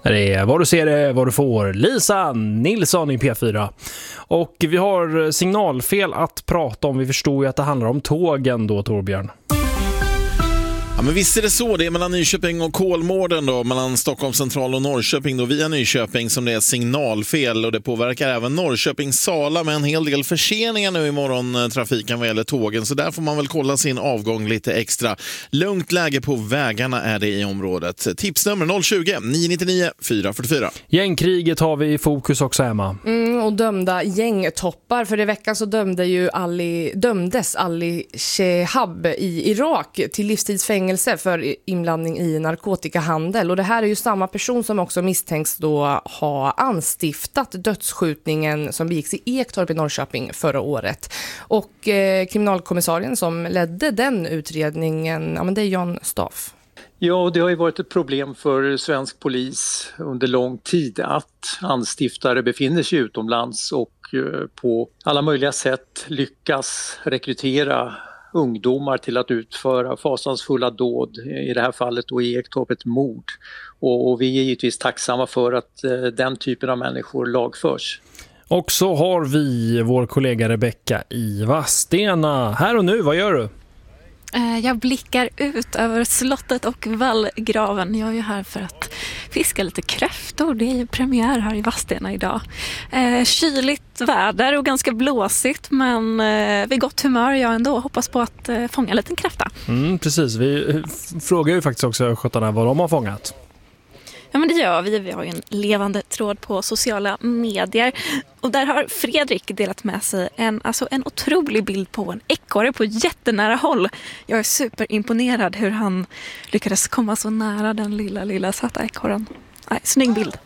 Det är vad du ser är vad du får. Lisa Nilsson i P4. Och vi har signalfel att prata om. Vi förstår ju att det handlar om tågen då, Torbjörn. Ja, men visst är det så. Det är mellan Nyköping och Kolmården då, mellan Stockholm central och Norrköping då, via Nyköping som det är signalfel, och det påverkar även Norrköping-Sala med en hel del förseningar nu i morgontrafiken vad gäller tågen, så där får man väl kolla sin avgång lite extra. Lugnt läge på vägarna är det i området. Tipsnummer 020-999 444. Gängkriget har vi i fokus också, Emma. Och dömda gängtoppar. För i veckan så dömdes Ali Shehab i Irak till livstidsfängelse för inblandning i narkotikahandel. Och det här är ju samma person som också misstänks då ha anstiftat dödsskjutningen som begicks i Ektorp i Norrköping förra året. Och kriminalkommissarien som ledde den utredningen, ja men det är Jan Staff. Ja, det har ju varit ett problem för svensk polis under lång tid att anstiftare befinner sig utomlands och på alla möjliga sätt lyckas rekrytera ungdomar till att utföra fasansfulla dåd, i det här fallet då i Ektorp ett mord. Och vi är givetvis tacksamma för att den typen av människor lagförs. Och så har vi vår kollega Rebecka i Vadstena. Här och nu, vad gör du? Jag blickar ut över slottet och vallgraven. Jag är ju här för att fiska lite kräftor. Det är ju premiär här i Vadstena idag. Kyligt väder och ganska blåsigt, men vid gott humör jag ändå. Hoppas på att fånga en liten kräfta. Precis, vi frågar ju faktiskt också skötarna vad de har fångat. Ja, men det gör vi. Vi har ju en levande tråd på sociala medier. Och där har Fredrik delat med sig en otrolig bild på en ekorre på jättenära håll. Jag är superimponerad hur han lyckades komma så nära den lilla söta ekorren. Snygg bild.